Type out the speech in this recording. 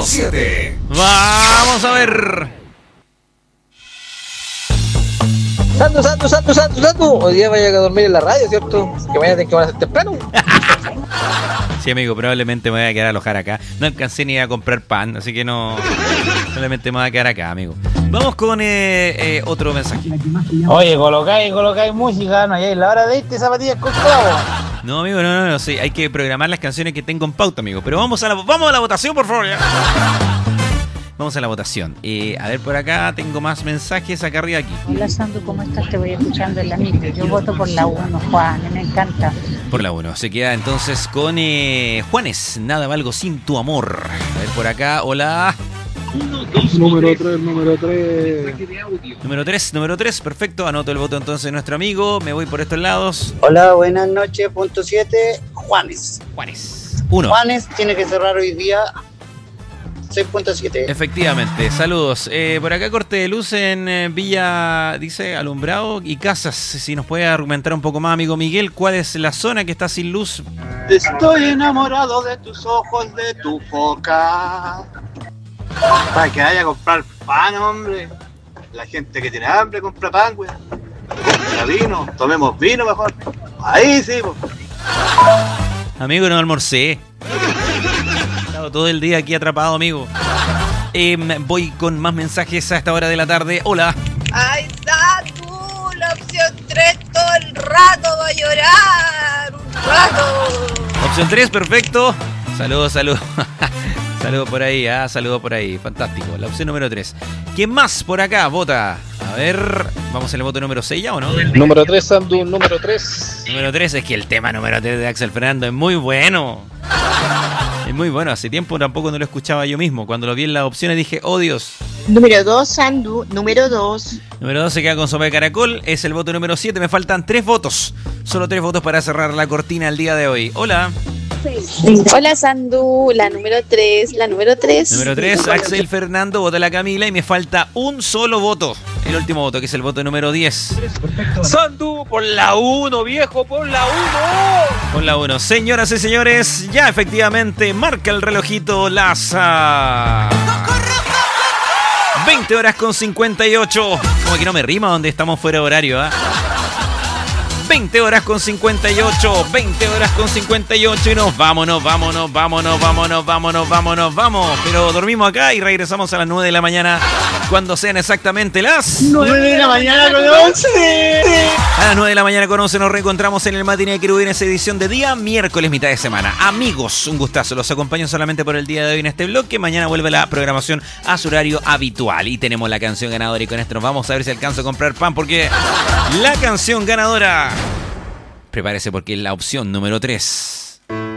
7. Vamos a ver. Sandu. Hoy día vaya a dormir en la radio, ¿cierto? Que mañana tienen que hacer temprano. Sí, amigo, probablemente me voy a quedar a alojar acá. No alcancé ni a comprar pan, así que no. Probablemente me voy a quedar acá, amigo. Vamos con otro mensaje. Oye, colocáis música, no hay la hora de irte zapatillas con clavo. No, amigo, no, sí, hay que programar las canciones que tengo en pauta, amigo. Pero vamos a la votación, por favor. Ya. Vamos a la votación. A ver, por acá tengo más mensajes acá arriba aquí. Hola Sandu, ¿cómo estás? Te voy escuchando en la micro. Yo voto por la 1, Juan, me encanta. Por la 1. Se queda entonces con Juanes, Nada valgo sin tu amor. A ver, por acá, hola. Número 3. Número 3, perfecto. Anoto el voto entonces de nuestro amigo. Me voy por estos lados. Hola, buenas noches, punto 7, Juanes. 1. Juanes tiene que cerrar hoy día 6.7. Efectivamente, saludos. Por acá corte de luz en Villa, dice, alumbrado y casas. Si nos puede argumentar un poco más, amigo Miguel, ¿cuál es la zona que está sin luz? Estoy enamorado de tus ojos, de tu boca. Para que vaya a comprar pan, hombre. La gente que tiene hambre compra pan, güey. Compra vino, tomemos vino mejor. Ahí sí, pues. Amigo, no almorcé. He estado todo el día aquí atrapado, amigo. Voy con más mensajes a esta hora de la tarde. Hola. Ay, Sandu, la opción 3 todo el rato va a llorar. Un rato. Opción 3, perfecto. Saludos. Saludos por ahí, saludos por ahí. Fantástico. La opción número 3. ¿Quién más por acá vota? A ver, ¿vamos en el voto número 6 ya o no? Número 3, Sandu, número 3. Número 3, es que el tema número 3 de Axel Fernando es muy bueno. Es muy bueno, hace tiempo tampoco no lo escuchaba yo mismo. Cuando lo vi en las opciones dije, oh Dios. Número 2, Sandu, número 2. Número 2 se queda con sopa de caracol, es el voto número 7. Me faltan 3 votos. Solo 3 votos para cerrar la cortina el día de hoy. Hola. Hola Sandu, la número 3. Número 3, Axel Fernando, vota la Camila y me falta un solo voto. El último voto, que es el voto número 10. Sandu, por la 1, viejo, por la 1. Por la 1. Señoras y señores, ya efectivamente marca el relojito las 20 horas con 58. Como que no me rima donde estamos fuera de horario, 20 horas con 58, 20 horas con 58 y nos vámonos. Pero dormimos acá y regresamos a las 9 de la mañana cuando sean exactamente las 9 de la mañana con 11. A las 9 de la mañana con 11 nos reencontramos en el Matiné de Querubines, edición de día miércoles, mitad de semana. Amigos, un gustazo. Los acompaño solamente por el día de hoy en este bloque. Mañana vuelve la programación a su horario habitual y tenemos la canción ganadora y con esto nos vamos a ver si alcanzo a comprar pan porque la canción ganadora... Prepárese porque es la opción número 3.